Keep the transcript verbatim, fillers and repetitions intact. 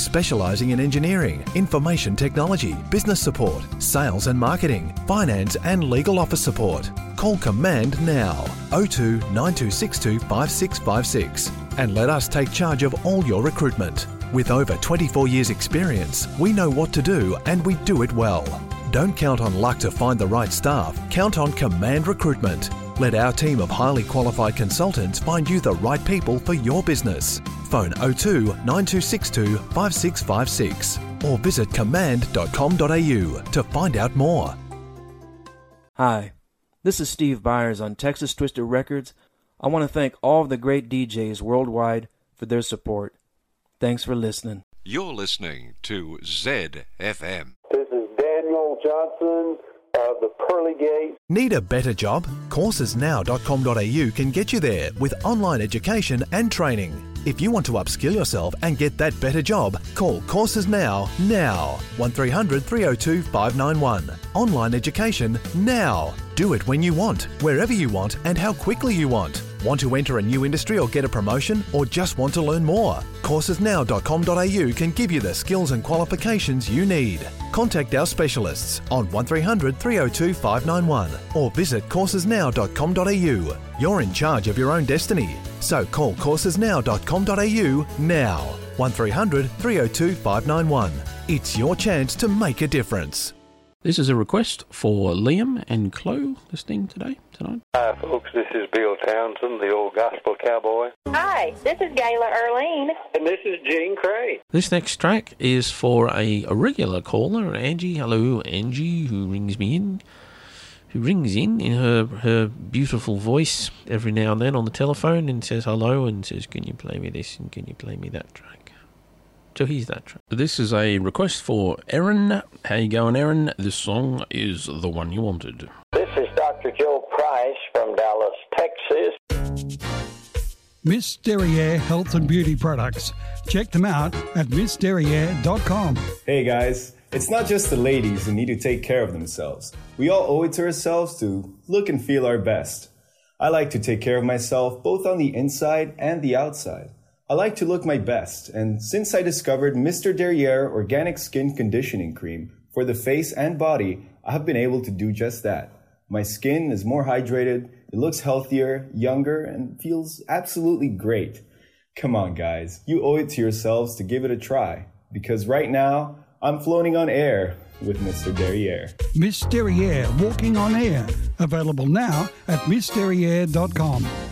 specialising in engineering, information technology, business support, sales and marketing, finance and legal office support. Call Command now, oh two nine two six two five six five six, and let us take charge of all your recruitment. With over twenty-four years experience, we know what to do and we do it well. Don't count on luck to find the right staff, count on Command Recruitment. Let our team of highly qualified consultants find you the right people for your business. Phone oh two nine two six two five six five six or visit command dot com dot a u to find out more. Hi, this is Steve Byers on Texas Twister Records. I want to thank all of the great D Js worldwide for their support. Thanks for listening. You're listening to Z F M. This is Daniel Johnson of the Pearly Gate. Need a better job? courses now dot com dot a u can get you there with online education and training. If you want to upskill yourself and get that better job, call Courses Now, now. one three hundred three oh two five nine one. Online education now. Do it when you want, wherever you want, and how quickly you want. Want to enter a new industry or get a promotion, or just want to learn more? courses now dot com dot a u can give you the skills and qualifications you need. Contact our specialists on one three hundred three oh two five nine one or visit courses now dot com dot a u. You're in charge of your own destiny, so call courses now dot com dot a u now. one three hundred three oh two five nine one. It's your chance to make a difference. This is a request for Liam and Chloe listening today, tonight. Hi, folks. This is Bill Townsend, the old gospel cowboy. Hi, this is Gayla Erlene. And this is Gene Cray. This next track is for a, a regular caller, Angie. Hello, Angie, who rings me in. Who rings in in her, her beautiful voice every now and then on the telephone and says hello and says, can you play me this and can you play me that track? So here's that track. This is a request for Erin. How you going, Erin? This song is the one you wanted. This is Doctor Joe Price from Dallas, Texas. Miss Derriere Health and Beauty Products. Check them out at miss derriere dot com. Hey guys, it's not just the ladies who need to take care of themselves. We all owe it to ourselves to look and feel our best. I like to take care of myself both on the inside and the outside. I like to look my best, and since I discovered Mister Derriere Organic Skin Conditioning Cream for the face and body, I have been able to do just that. My skin is more hydrated, it looks healthier, younger, and feels absolutely great. Come on guys, you owe it to yourselves to give it a try, because right now, I'm floating on air with Mister Derriere. Miss Derriere Walking on Air. Available now at miss derriere dot com.